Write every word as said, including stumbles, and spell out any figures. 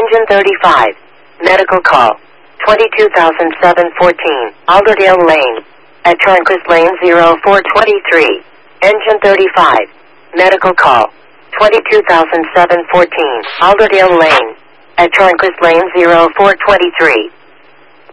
Engine thirty-five. Medical call. twenty-two thousand seven fourteen. Alderdale Lane. At Torncrest Lane zero four twenty-three. Engine thirty-five. Medical call. twenty-two thousand seven fourteen. Alderdale Lane. At Torncrest Lane zero four twenty-three.